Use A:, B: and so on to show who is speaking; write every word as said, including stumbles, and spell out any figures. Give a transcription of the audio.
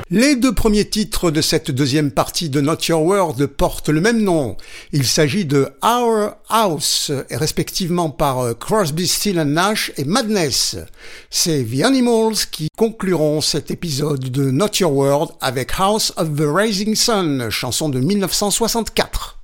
A: Les deux premiers titres de cette deuxième partie de Not Your World portent le même nom. Il s'agit de Our House, respectivement par Crosby, Stills and Nash et Madness. C'est The Animals qui concluront cet épisode de Not Your World avec House of the Rising Sun, chanson de mille neuf cent soixante-quatre.